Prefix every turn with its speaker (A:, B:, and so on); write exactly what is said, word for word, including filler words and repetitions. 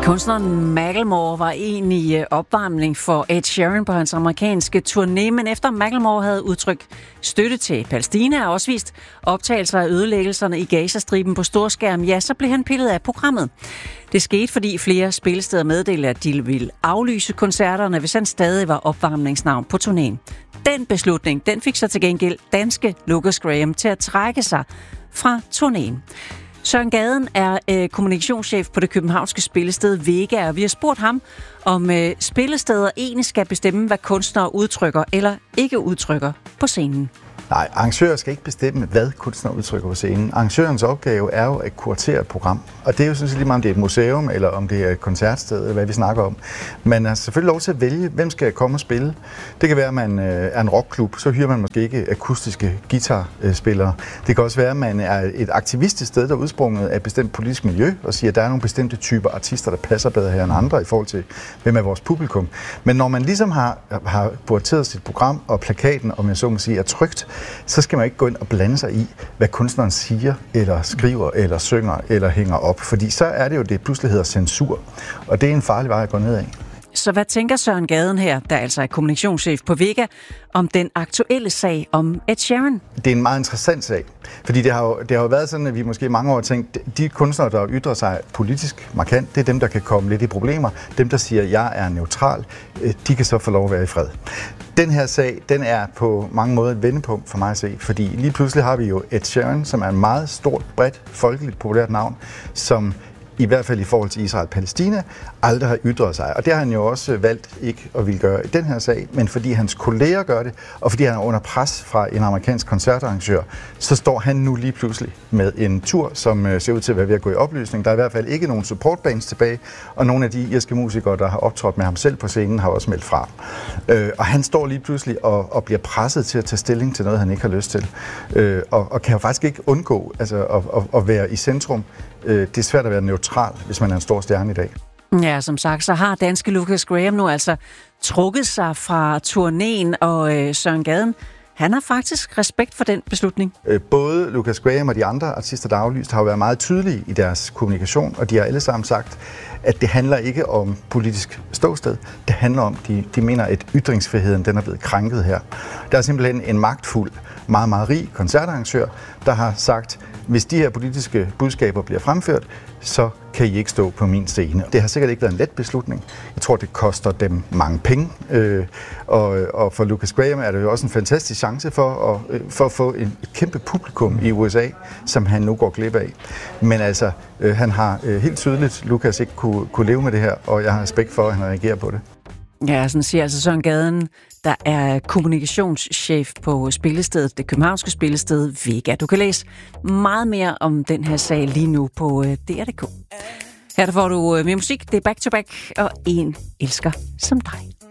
A: Kunstneren Macklemore var egentlig i opvarmning for Ed Sheeran på hans amerikanske turné, men efter Macklemore havde udtrykt støtte til Palæstina og også vist optagelser af ødelæggelserne i Gazastriben på storskærm, ja, så blev han pillet af programmet. Det skete, fordi flere spillesteder meddelte, at de ville aflyse koncerterne, hvis han stadig var opvarmningsnavn på turnéen. Den beslutning, den fik så til gengæld danske Lucas Graham til at trække sig fra turnéen. Søren Gaden er øh, kommunikationschef på det københavnske spillested Vega, og vi har spurgt ham, om øh, spillesteder egentlig skal bestemme, hvad kunstnere udtrykker eller ikke udtrykker på scenen.
B: Nej, arrangører skal ikke bestemme, hvad kunstnere udtrykker på scenen. Arrangørens opgave er jo at kuratere et program. Og det er jo sådan set lige meget, om det er et museum, eller om det er et koncertsted, eller hvad vi snakker om. Man har selvfølgelig lov til at vælge, hvem skal komme og spille. Det kan være, at man er en rockklub, så hyrer man måske ikke akustiske guitarspillere. Det kan også være, at man er et aktivistisk sted, der er udsprunget af et bestemt politisk miljø, og siger, at der er nogle bestemte typer artister, der passer bedre her end andre i forhold til, hvem er vores publikum. Men når man ligesom har, har kurateret sit program, og plakaten, om jeg så må sige, er trygt, så skal man ikke gå ind og blande sig i, hvad kunstneren siger, eller skriver, eller synger, eller hænger op. Fordi så er det jo, det pludselig hedder censur. Og det er en farlig vej at gå ned af.
A: Så hvad tænker Søren Gaden her, der altså er kommunikationschef på Vega, om den aktuelle sag om Ed Sheeran?
B: Det er en meget interessant sag, fordi det har jo, det har jo været sådan, at vi måske mange år har tænkt, de kunstnere, der ytrer sig politisk markant, det er dem, der kan komme lidt i problemer. Dem, der siger, at jeg er neutral, de kan så få lov at være i fred. Den her sag, den er på mange måder et vendepunkt for mig at se, fordi lige pludselig har vi jo Ed Sheeran, som er en meget stort, bredt, folkeligt populært navn, som i hvert fald i forhold til Israel-Palæstina, aldrig har ytret sig. Og det har han jo også valgt ikke at ville gøre i den her sag, men fordi hans kolleger gør det, og fordi han er under pres fra en amerikansk koncertarrangør, så står han nu lige pludselig med en tur, som ser ud til at være ved at gå i opløsning. Der er i hvert fald ikke nogen supportbands tilbage, og nogle af de irske musikere, der har optrådt med ham selv på scenen, har også meldt fra. Og han står lige pludselig og, og bliver presset til at tage stilling til noget, han ikke har lyst til. Og, og kan jo faktisk ikke undgå altså, at, at, at være i centrum. Det er svært at være neutral, hvis man er en stor stjerne i dag.
A: Ja, som sagt, så har danske Lucas Graham nu altså trukket sig fra turnéen, og øh, Søren Gaden, han har faktisk respekt for den beslutning.
B: Både Lucas Graham og de andre artister, der er aflyst, har jo været meget tydelige i deres kommunikation, og de har alle sammen sagt, at det handler ikke om politisk ståsted. Det handler om, de, de mener, at ytringsfriheden den er blevet krænket her. Der er simpelthen en magtfuld, meget, meget rig koncertarrangør, der har sagt, hvis de her politiske budskaber bliver fremført, så kan I ikke stå på min scene. Det har sikkert ikke været en let beslutning. Jeg tror, det koster dem mange penge. Øh, og, og for Lucas Graham er det jo også en fantastisk chance for at, for at få en, et kæmpe publikum i U S A, som han nu går glip af. Men altså, øh, han har øh, helt tydeligt, Lucas ikke kunne, kunne leve med det her, og jeg har respekt for, at han reagerer på det.
A: Ja, sådan siger altså Søren Gaden, der er kommunikationschef på spillestedet, det københavnske spillested Vega. Du kan læse meget mere om den her sag lige nu på D R punktum d k. Her der får du mere musik, det er Back to Back og En elsker som dig.